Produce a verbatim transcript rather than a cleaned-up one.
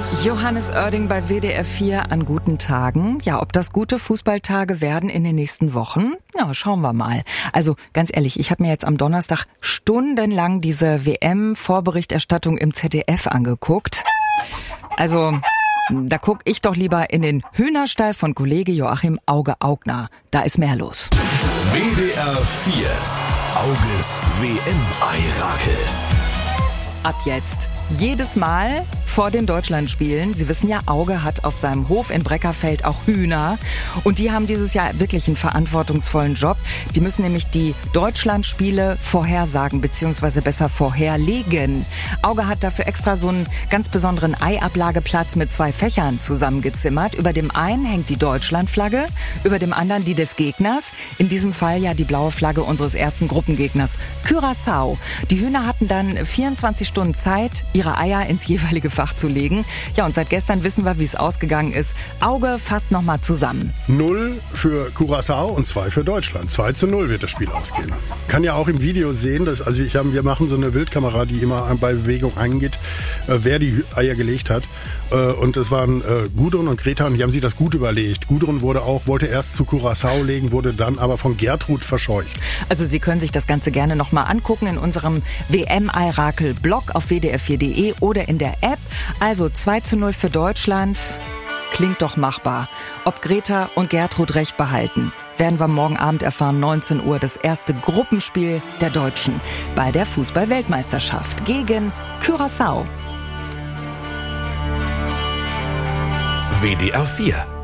Johannes Oerding bei W D R vier an guten Tagen. Ja, ob das gute Fußballtage werden in den nächsten Wochen? Ja, schauen wir mal. Also ganz ehrlich, ich habe mir jetzt am Donnerstag stundenlang diese W M-Vorberichterstattung im Z D F angeguckt. Also da guck ich doch lieber in den Hühnerstall von Kollege Joachim Auge-Augner. Da ist mehr los. W D R vier. Auges W M-Eirakel. Ab jetzt. Jedes Mal vor den Deutschlandspielen. Sie wissen ja, Auge hat auf seinem Hof in Breckerfeld auch Hühner. Und die haben dieses Jahr wirklich einen verantwortungsvollen Job. Die müssen nämlich die Deutschlandspiele vorhersagen, beziehungsweise besser vorherlegen. Auge hat dafür extra so einen ganz besonderen Eiablageplatz mit zwei Fächern zusammengezimmert. Über dem einen hängt die Deutschlandflagge, über dem anderen die des Gegners. In diesem Fall ja die blaue Flagge unseres ersten Gruppengegners, Curaçao. Die Hühner hatten dann vierundzwanzig Stunden Zeit, ihre Eier ins jeweilige Fach zu legen. Ja, und seit gestern wissen wir, wie es ausgegangen ist. Auge fasst nochmal zusammen. Null für Curaçao und zwei für Deutschland. zwei zu null wird das Spiel ausgehen. Kann ja auch im Video sehen, dass, also ich hab, wir machen so eine Wildkamera, die immer bei Bewegung eingeht, äh, wer die Eier gelegt hat. Äh, und es waren äh, Gudrun und Greta und die haben sich das gut überlegt. Gudrun wurde auch, wollte erst zu Curaçao legen, wurde dann aber von Gertrud verscheucht. Also Sie können sich das Ganze gerne nochmal angucken in unserem W M-Eirakel-Blog auf w d r vier punkt d e oder in der App. Also zwei zu null für Deutschland. Klingt doch machbar. Ob Greta und Gertrud recht behalten, werden wir morgen Abend erfahren, neunzehn Uhr, das erste Gruppenspiel der Deutschen bei der Fußball-Weltmeisterschaft gegen Curaçao. W D R vier